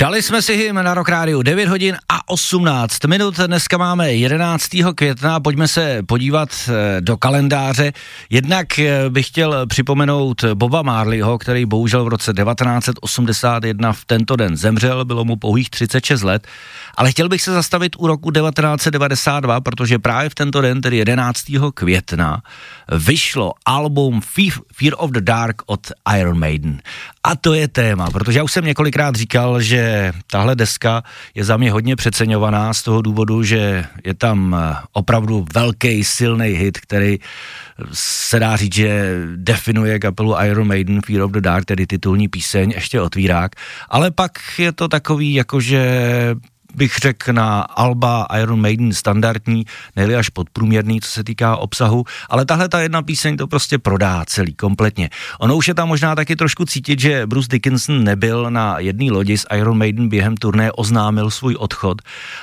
Dali jsme si hym na Rock Rádiu 9 hodin a 18 minut. Dneska máme 11. května, pojďme se podívat do kalendáře. Jednak bych chtěl připomenout Boba Marleyho, který bohužel v roce 1981 v tento den zemřel, bylo mu pouhých 36 let, ale chtěl bych se zastavit u roku 1992, protože právě v tento den, tedy 11. května, vyšlo album Fear of the Dark od Iron Maiden. A to je téma, protože já už jsem několikrát říkal, že tahle deska je za mě hodně přeceňovaná z toho důvodu, že je tam opravdu velký, silný hit, který se dá říct, že definuje kapelu Iron Maiden, Fear of the Dark, tedy titulní píseň, ještě otvírák, ale pak je to takový, jakože bych řekl na alba Iron Maiden standardní, nejli až podprůměrný, co se týká obsahu, ale tahle ta jedna píseň to prostě prodá celý, kompletně. Ono už je tam možná taky trošku cítit, že Bruce Dickinson nebyl na jedné lodi s Iron Maiden během turné, oznámil svůj odchod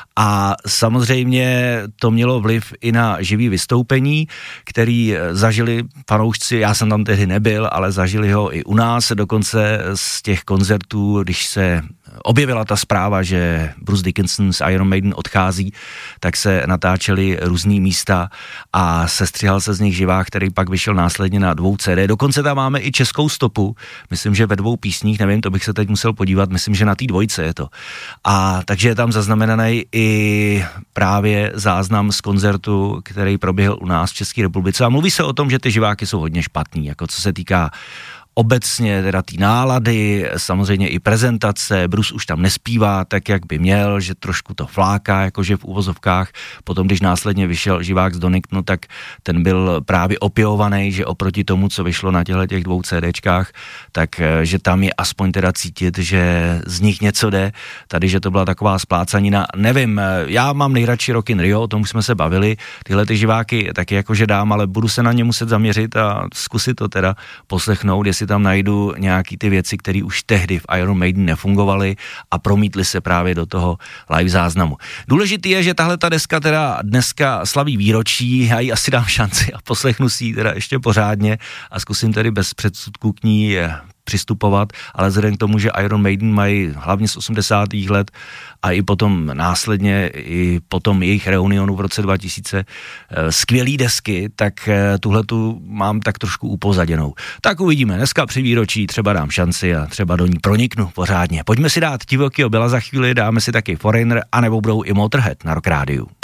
a samozřejmě to mělo vliv i na živý vystoupení, který zažili fanoušci, já jsem tam tehdy nebyl, ale zažili ho i u nás, dokonce z těch koncertů, když se objevila ta zpráva, že Bruce Dickinson z Iron Maiden odchází, tak se natáčely různý místa a sestřihal se z nich živák, který pak vyšel následně na 2 CD. Dokonce tam máme i českou stopu, myslím, že ve 2 písních, nevím, to bych se teď musel podívat, myslím, že na té 2 je to. A takže je tam zaznamenaný i právě záznam z koncertu, který proběhl u nás v České republice. A mluví se o tom, že ty živáky jsou hodně špatný, jako co se týká obecně teda té nálady, samozřejmě i prezentace, Bruce už tam nespívá tak, jak by měl, že trošku to fláká, jakože v uvozovkách. Potom, když následně vyšel živák z Doningtonu, tak ten byl právě opěvovaný, že oproti tomu, co vyšlo na těch 2 CDčkách, tak že tam je aspoň teda cítit, že z nich něco jde. Tady, že to byla taková splácanina, nevím, já mám nejradši Rock in Rio, o tom už jsme se bavili, tyhle ty živáky taky jakože dám, ale budu se na ně muset zaměřit a zkusit to teda poslechnout, jestli tam najdu nějaký ty věci, které už tehdy v Iron Maiden nefungovaly a promítly se právě do toho live záznamu. Důležitý je, že tahle ta deska teda dneska slaví výročí, já jí asi dám šanci a poslechnu si ji teda ještě pořádně a zkusím tedy bez předsudků k ní přistupovat, ale vzhledem k tomu, že Iron Maiden mají hlavně z 80. let a i potom následně, i potom jejich reunionu v roce 2000 skvělý desky, tak tuhletu mám tak trošku upozaděnou. Tak uvidíme, dneska při výročí třeba dám šanci a třeba do ní proniknu pořádně. Pojďme si dát Divokýho Billa za chvíli, dáme si taky Foreigner, anebo budou i Motorhead na Rock Rádiu.